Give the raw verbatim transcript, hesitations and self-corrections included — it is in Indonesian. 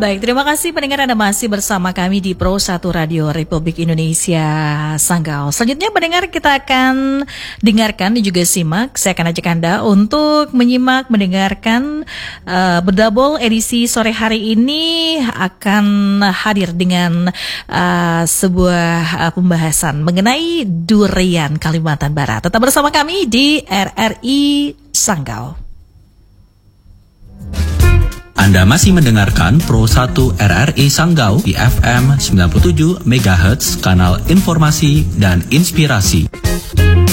Baik, terima kasih pendengar Anda masih bersama kami di Pro satu Radio Republik Indonesia Sanggau. Selanjutnya pendengar kita akan dengarkan dan juga simak. Saya akan ajak Anda untuk menyimak, mendengarkan uh, Berdabel edisi sore hari ini akan hadir dengan uh, sebuah uh, pembahasan mengenai durian Kalimantan Barat. Tetap bersama kami di R R I Sanggau. Anda masih mendengarkan Pro satu R R I Sanggau di F M sembilan puluh tujuh megahertz, kanal informasi dan inspirasi.